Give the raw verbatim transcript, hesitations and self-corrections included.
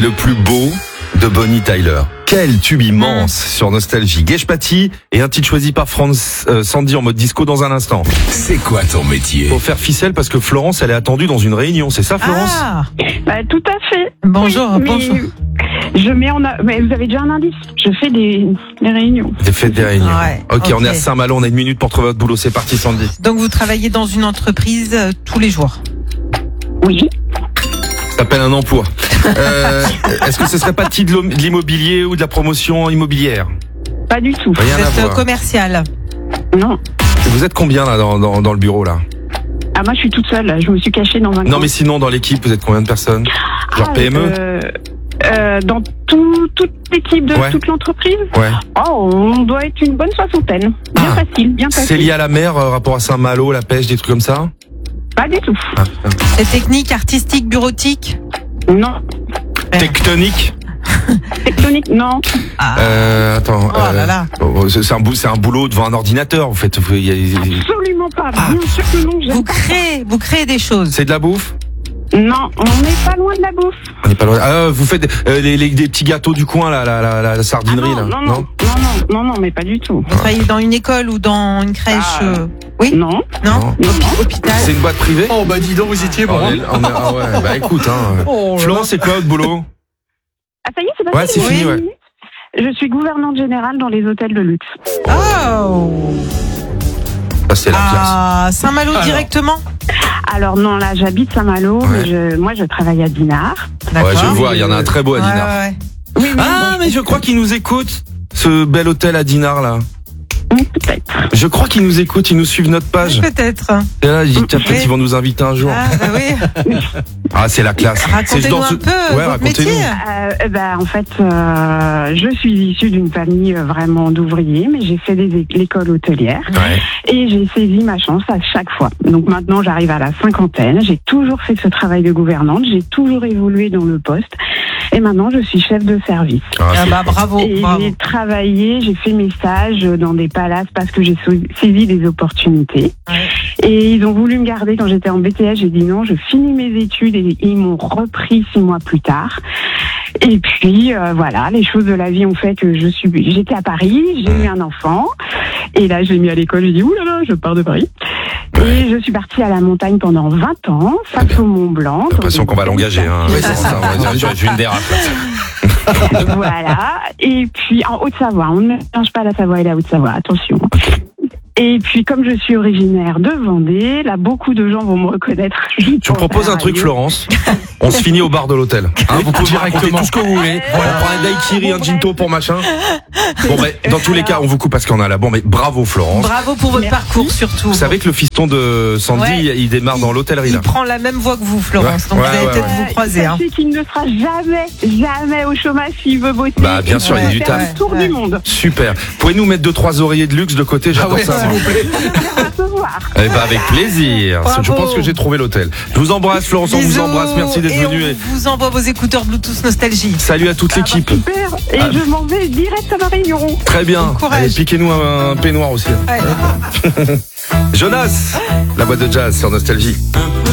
le plus beau de Bonnie Tyler. Quel tube immense sur Nostalgie. Gage Paty et un titre choisi par France euh, Sandy en mode disco dans un instant. C'est quoi ton métier? Faut faire ficelle parce que Florence, elle est attendue dans une réunion. C'est ça, Florence? Ah, Bah, tout à fait. bonjour, Oui, mais bonjour. Je mets en a... mais vous avez déjà un indice. Je fais des, des réunions. J'ai fait des réunions. Ouais, ok, ok. on est à Saint-Malo, on a une minute pour trouver votre boulot. C'est parti, Sandy. Donc vous travaillez dans une entreprise euh, tous les jours. Oui. Ça s'appelle un emploi. Euh, Est-ce que ce serait pas de de l'immobilier ou de la promotion immobilière? Pas du tout. Rien Vous à êtes euh, voir. commercial. Non. Vous êtes combien là dans, dans, dans le bureau là? Ah, moi, je suis toute seule. Là. Je me suis cachée dans un Non coin. mais sinon dans l'équipe, vous êtes combien de personnes? Genre Ah, P M E? euh, euh, Dans tout, toute l'équipe de Ouais. toute l'entreprise. Ouais. Oh, on doit être une bonne soixantaine. Bien Ah. facile, bien facile. C'est lié à la mer, euh, rapport à Saint-Malo, la pêche, des trucs comme ça? Pas du tout. Ah, C'est technique, artistique, bureautique. Non. Tectonique? Tectonique, non. Ah, Euh, attends. Oh là là. oh, c'est c'est un, bou- c'est un boulot devant un ordinateur, en fait. Vous- il y a- il y a- Absolument pas. Ah. Bien sûr que non. j'aime vous pas. créez, vous créez des choses. C'est de la bouffe? Non, on n'est pas loin de la bouffe. On n'est pas loin. Ah, vous faites euh, les, les, des petits gâteaux du coin, là, la, la, la, la sardinerie, Ah non, là. non, non, non, non, non, non, mais pas du tout. Vous travaillez dans une école ou dans une crèche. Ah. euh, Oui. Non, Non. Non. non, non. Hôpital. C'est une boîte privée? Oh bah dis donc, vous étiez bon. On est- on est- ah ouais, bah écoute, hein. Oh là Florence, c'est quoi votre boulot? Ah, ça y est, c'est passé. Ouais, c'est fini, ouais. Je suis gouvernante générale dans les hôtels de luxe. Oh. Ça, c'est la classe. Ah, Saint-Malo Alors. directement. Alors non, là, j'habite Saint-Malo, Ouais. mais je, moi, je travaille à Dinard. D'accord. Ouais, je vois, il y en a un très beau à Ouais, Dinard. ouais, ouais. Oui, oui, Ah, mais je crois qu'il nous écoute, ce bel hôtel à Dinard, là. oui, peut-être. Je crois qu'ils nous écoutent, ils nous suivent notre page. Peut-être. Et là, je dis, tiens, peut-être Oui. qu'ils vont nous inviter un jour. Ah, bah oui. Ah, c'est la classe. C'est Racontez-nous dans ce- un peu Ouais, votre racontez-nous. métier. Euh, eh ben, en fait, euh, je suis issue d'une famille euh, vraiment d'ouvriers, mais j'ai fait des, l'école hôtelière Ouais. et j'ai saisi ma chance à chaque fois. Donc maintenant, j'arrive à la cinquantaine. J'ai toujours fait ce travail de gouvernante. J'ai toujours évolué dans le poste. Et maintenant, je suis chef de service. Ah, Ah c'est- bah bravo, Et bravo. j'ai travaillé, j'ai fait mes stages dans des palaces parce que j'ai sau- saisi des opportunités. Ouais. Et ils ont voulu me garder quand j'étais en B T S. J'ai dit non, je finis mes études et ils m'ont repris six mois plus tard. Et puis euh, voilà, les choses de la vie ont fait que je suis, j'étais à Paris, j'ai eu un enfant. Et là, je l'ai mis à l'école. J'ai dit ouh là là, je pars de Paris. Et je suis partie à la montagne pendant vingt ans, face au Mont Blanc. J'ai l'impression qu'on va l'engager. Hein. Ouais, c'est ça, on va dire, j'ai une dérape. là. Voilà. Et puis en Haute-Savoie, on ne mélange pas la Savoie et la Haute-Savoie, attention. Et puis comme je suis originaire de Vendée, là beaucoup de gens vont me reconnaître. Je vous propose un truc, Florence. On se finit au bar de l'hôtel. Hein, vous pouvez raconter tout ce que vous voulez. On prend un daiquiri, un ginto pour machin. Bon, ben, dans tous les cas, on vous coupe parce qu'on a là. Bon, mais bravo, Florence. Bravo pour votre Merci. parcours surtout. Vous savez que le fiston de Sandy, Ouais. il il démarre dans l'hôtellerie, Il là. prend la même voie que vous, Florence. Ouais, Donc ouais, vous allez ouais, peut-être ouais. vous croiser. Hein. Sachez qu'il ne sera jamais, jamais au chômage s'il veut bosser. Bah, bien sûr, il y a du faire taf. le tour Ouais. du monde. Super. Pouvez-nous mettre deux, trois oreillers de luxe de côté? J'adore ouais, ça. s'il moi. vous plaît. À ce soir. Eh ben, avec plaisir. Bravo. Je pense que j'ai trouvé l'hôtel. Je vous embrasse, Florence. On vous Bisous. embrasse. Merci d'être Et venu. on vous envoie vos écouteurs Bluetooth Nostalgie. Salut à toute l'équipe. Super. Et Ah. je m'en vais direct à ma réunion. Très bien. Bon courage. Allez, piquez-nous un, un peignoir aussi. Ouais. Jonas, la boîte de jazz sur Nostalgie.